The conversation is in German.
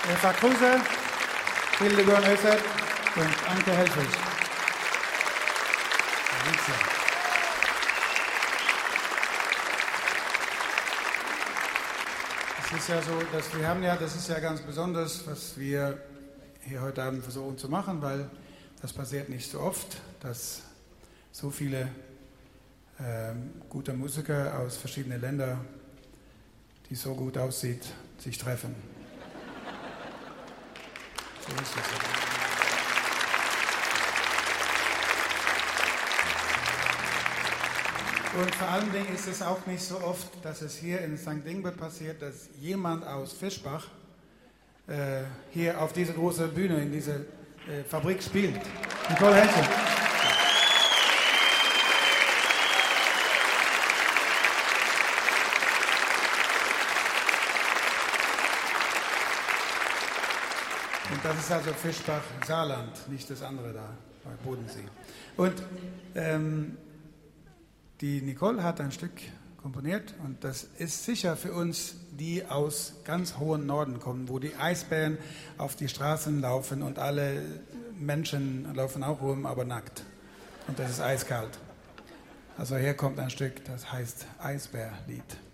Eva Kruse, Hildegard Özet und Anke Helfrich. Es ist ja so, dass wir haben ja, das ist ja ganz besonders, was wir hier heute Abend versuchen zu machen, weil das passiert nicht so oft, dass so viele gute Musiker aus verschiedenen Ländern, die so gut aussieht, sich treffen. So ist es. Und vor allen Dingen ist es auch nicht so oft, dass es hier in St. Ingbert passiert, dass jemand aus Fischbach hier auf diese große Bühne in diese Fabrik spielt. Nicole Henschel. Und das ist also Fischbach, Saarland, nicht das andere da, bei Bodensee. Und die Nicole hat ein Stück komponiert und das ist sicher für uns, die aus ganz hohen Norden kommen, wo die Eisbären auf die Straßen laufen und alle Menschen laufen auch rum, aber nackt. Und das ist eiskalt. Also hier kommt ein Stück, das heißt Eisbärlied.